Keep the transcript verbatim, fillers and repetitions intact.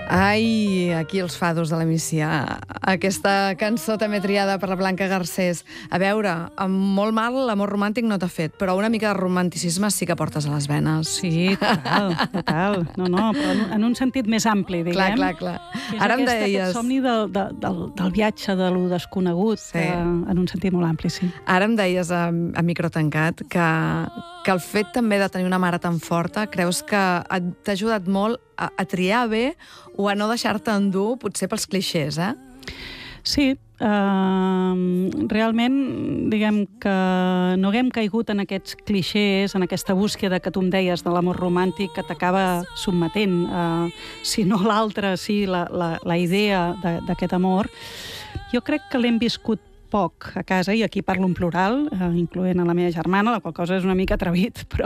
Ai, aquí els fados de la Misia. Aquesta cançó també triada per la Blanca Garcés. A veure, amb molt mal l'amor romàntic no t'ha fet, però una mica de romanticisme sí que portes a les venes. Sí, total, total. No, no, però en, en un sentit més ampli, diguem. Clar, clar, clar. És Ara em aquest, deies... aquest somni del, de, del, del viatge, de lo desconegut, Sí. eh, en un sentit molt ampli, sí. Ara em deies a, a micro tancat que, que el fet també de tenir una mare tan forta creus que et- t'ha ajudat molt a, a triar bé o a no deixar-te endur, potser pels clixés, eh? Sí, eh, realment, diguem que no haguem caigut en aquests clixés, en aquesta búsqueda que tu em deies de l'amor romàntic que t'acaba sotmetent, eh, si no l'altre, sí, la, la, la idea de- d'aquest amor. Jo crec que l'hem viscut poc a casa, i aquí parlo en plural, eh, incloent a la meva germana, la qual cosa és una mica atrevit, però